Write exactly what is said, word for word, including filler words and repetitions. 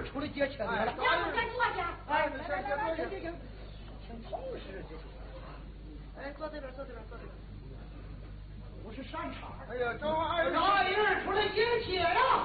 儿出来接亲来了。 让我先坐下。 哎，行行行行行，请同事就行。哎，坐这边，坐这边，坐这边。不是擅长。 哎呀，这玩意儿啥人出来接亲呀？